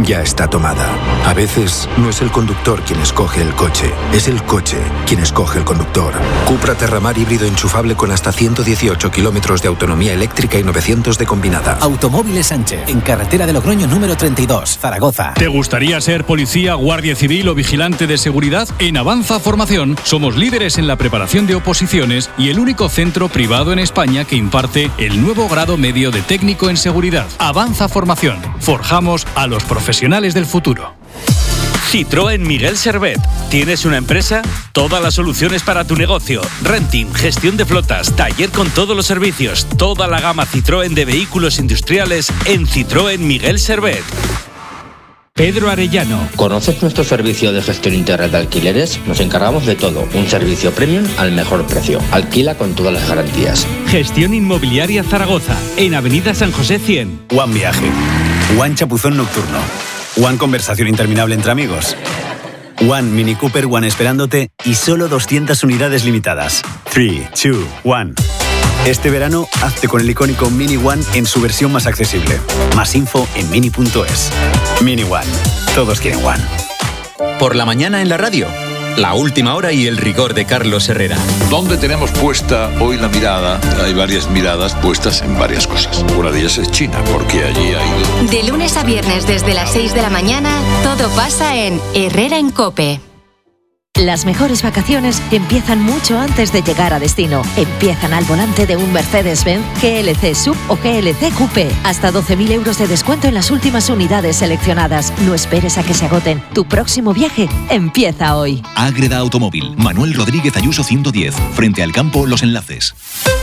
ya está tomada. A veces no es el conductor quien escoge el coche, es el coche quien escoge el conductor. Cupra Terramar híbrido enchufable con hasta 118 kilómetros de autonomía eléctrica y 900 de combinada. Automóviles Sánchez, en carretera de Logroño número 32, Zaragoza. ¿Te gustaría ser policía, guardia civil o vigilante de seguridad? En Avanza Formación somos líderes en la preparación de oposiciones y el único centro privado en España que imparte el nuevo grado medio de técnico en seguridad. Avanza Formación. Forjamos a los profesionales del futuro. Citroën Miguel Servet. ¿Tienes una empresa? Todas las soluciones para tu negocio. Renting, gestión de flotas, taller con todos los servicios. Toda la gama Citroën de vehículos industriales en Citroën Miguel Servet. Pedro Arellano. ¿Conoces nuestro servicio de gestión integral de alquileres? Nos encargamos de todo. Un servicio premium al mejor precio. Alquila con todas las garantías. Gestión Inmobiliaria Zaragoza. En Avenida San José 100. One Viaje. One Chapuzón Nocturno. One Conversación Interminable entre amigos. One Mini Cooper One esperándote y solo 200 unidades limitadas. 3, 2, 1. Este verano, hazte con el icónico Mini One en su versión más accesible. Más info en mini.es. Mini One. Todos quieren One. Por la mañana en la radio. La última hora y el rigor de Carlos Herrera. ¿Dónde tenemos puesta hoy la mirada? Hay varias miradas puestas en varias cosas. Una de ellas es China, porque allí ha ido... De lunes a viernes desde las 6 de la mañana, todo pasa en Herrera en COPE. Las mejores vacaciones empiezan mucho antes de llegar a destino. Empiezan al volante de un Mercedes-Benz GLC Sub o GLC Coupé. Hasta 12.000 euros de descuento en las últimas unidades seleccionadas. No esperes a que se agoten. Tu próximo viaje empieza hoy. Ágreda Automóvil. Manuel Rodríguez Ayuso 110. Frente al campo Los Enlaces.